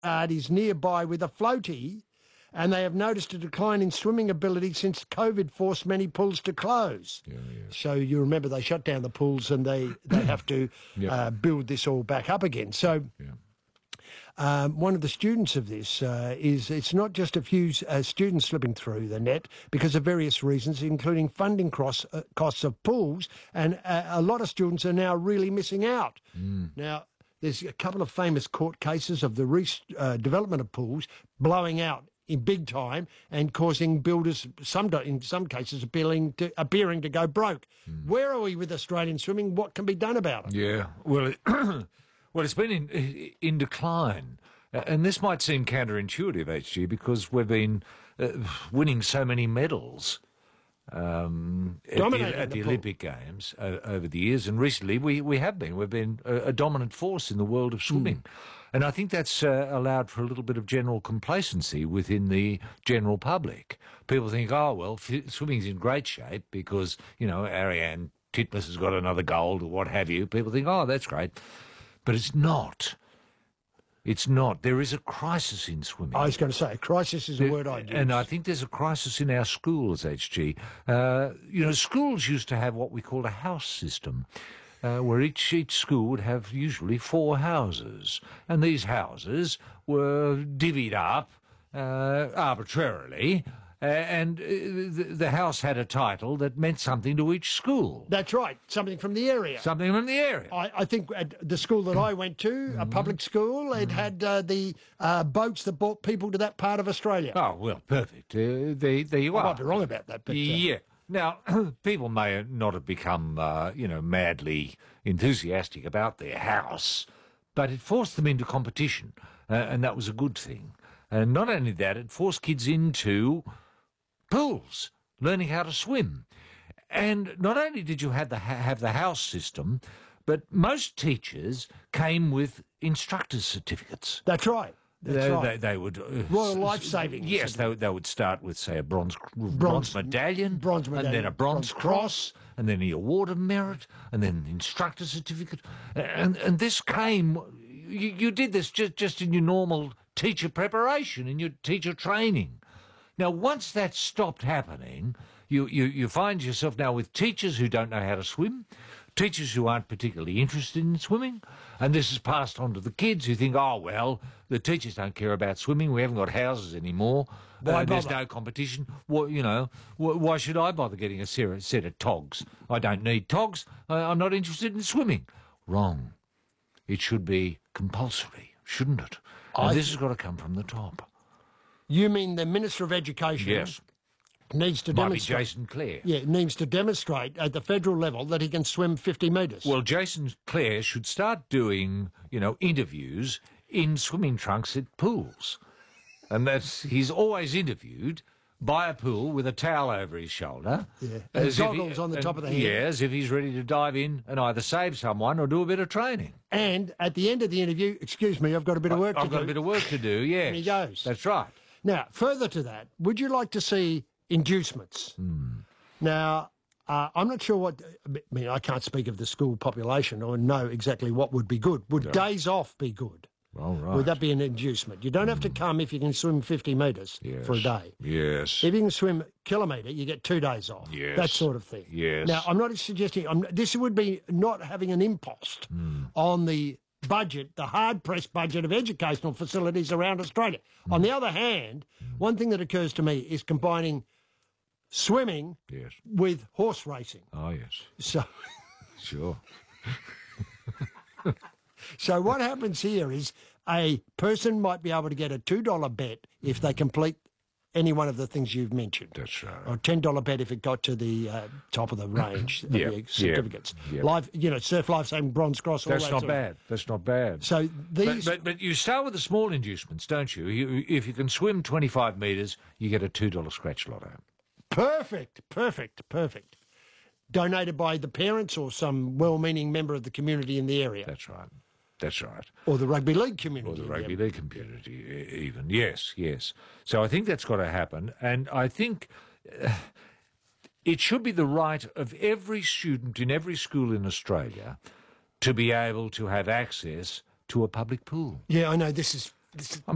is nearby with a floaty, and they have noticed a decline in swimming ability since COVID forced many pools to close. Yeah. So you remember they shut down the pools and they have to build this all back up again. So one of the students of this is it's not just a few students slipping through the net because of various reasons, including funding costs of pools, and a lot of students are now really missing out. Now, there's a couple of famous court cases of the development of pools blowing out in big time and causing builders, in some cases, appearing to go broke. Where are we with Australian swimming? What can be done about it? Yeah, well, it's been in decline. And this might seem counterintuitive, HG, because we've been winning so many medals at the Olympic Games over the years. And recently we have been. We've been a dominant force in the world of swimming. And I think that's allowed for a little bit of general complacency within the general public. People think, oh, well, swimming's in great shape because, Ariarne Titmus has got another gold or what have you. People think, oh, that's great. But it's not. It's not. There is a crisis in swimming. I was going to say, crisis is a word I'd use. And I think there's a crisis in our schools, HG. Schools used to have what we called a house system, where each school would have usually 4 houses. And these houses were divvied up arbitrarily, and the house had a title that meant something to each school. That's right, something from the area. Something from the area. I think at the school that I went to, a public school, it had the boats that brought people to that part of Australia. Oh, well, perfect. There you are. I might be wrong about that, but... Yeah. Now, people may not have become, madly enthusiastic about their house, but it forced them into competition, and that was a good thing. And not only that, it forced kids into pools, learning how to swim. And not only did you have the house system, but most teachers came with instructor's certificates. That's right. They would Royal Life Saving. Yes, they would start with, say, a bronze medallion, and then a bronze cross, and then the award of merit, and then the instructor certificate, and this came. You did this just in your normal teacher preparation, in your teacher training. Now, once that stopped happening, you find yourself now with teachers who don't know how to swim, teachers who aren't particularly interested in swimming, and this is passed on to the kids who think, oh, well, the teachers don't care about swimming, we haven't got houses anymore, there's no competition. Why should I bother getting a set of togs? I don't need togs, I'm not interested in swimming. Wrong. It should be compulsory, shouldn't it? And this has got to come from the top. You mean the Minister of Education? Yes. Needs to demonstrate. Might be Jason Clare. Yeah, needs to demonstrate at the federal level that he can swim 50 metres. Well, Jason Clare should start doing, interviews in swimming trunks at pools. And he's always interviewed by a pool with a towel over his shoulder. Yeah, and goggles on the top of the head. Yeah, as if he's ready to dive in and either save someone or do a bit of training. And at the end of the interview, excuse me, I've got a bit of work to do. I've got a bit of work to do, yes. And he goes. That's right. Now, further to that, would you like to see inducements? Now, I'm not sure I can't speak of the school population or know exactly what would be good. Would days off be good? All right. Would that be an inducement? You don't have to come if you can swim 50 metres for a day. Yes. If you can swim a kilometre, you get 2 days off. Yes. That sort of thing. Yes. Now, I'm not suggesting... this would be not having an impost on the budget, the hard-pressed budget of educational facilities around Australia. On the other hand, one thing that occurs to me is combining swimming with horse racing. Oh, yes. So... Sure. So what happens here is a person might be able to get a $2 bet if they complete any one of the things you've mentioned. That's right. Or a $10 bet if it got to the top of the range of the certificates. Yeah. Surf Life Saving, Bronze Cross, all that. That's not bad. That's not bad. So these... But you start with the small inducements, don't you? If you can swim 25 metres, you get a $2 scratch lotto. Perfect. Donated by the parents or some well-meaning member of the community in the area. That's right. That's right. Or the rugby league community. Or the rugby league community, even. Yes. So I think that's got to happen. And I think it should be the right of every student in every school in Australia to be able to have access to a public pool. Yeah, I know. This is